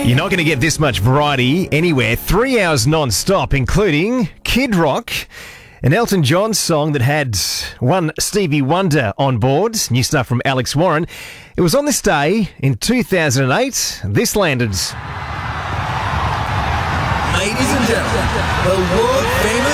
You're not going to get this much variety anywhere. 3 hours non-stop, including Kid Rock, an Elton John song that had one Stevie Wonder on board. New stuff from Alex Warren. It was on this day in 2008. This landed. Ladies and gentlemen, the world famous